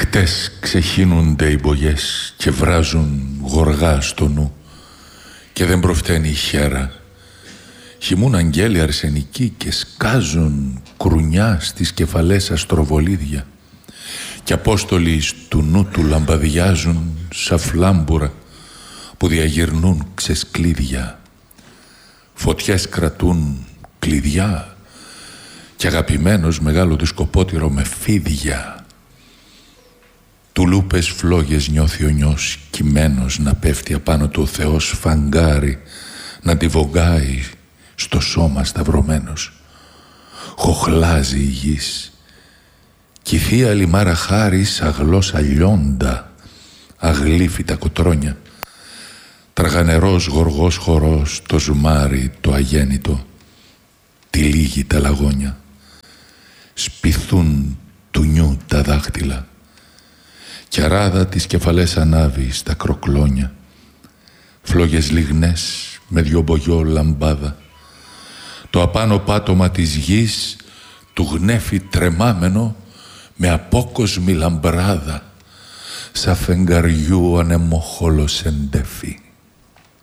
Νυχτές ξεχύνονται οι μπογιές και βράζουν γοργά στο νου και δεν προφταίνει η χέρα. Χυμούν αγγέλοι αρσενικοί και σκάζουν κρουνιά στις κεφαλές αστροβολίδια και απόστολοι του νου του λαμπαδιάζουν σαν φλάμπουρα που διαγυρνούν ξεσκλίδια. Φωτιές κρατούν κλειδιά και αγαπημένος μεγάλο δισκοπότηρο με φίδια. Τουλούπες φλόγες νιώθει ο νιός κειμένος να πέφτει απάνω του ο Θεός φαγκάρι να τη βογγάει στο σώμα σταυρωμένος. Χοχλάζει η γης κι η θεία λιμάρα χάρις αγλός λιόντα αγλύφει τα κοτρόνια. Τραγανερός γοργός χορός το ζουμάρι το αγέννητο τυλίγει τα λαγόνια. Σπιθούν του νιού τα δάχτυλα κι αράδα τις κεφαλές ανάβει στα κροκλόνια. Φλόγες λιγνές με δυο μπογιό λαμπάδα. Το απάνω πάτωμα της γης του γνέφει τρεμάμενο με απόκοσμη λαμπράδα σαν φεγγαριού ανεμόχολο σεντέφι.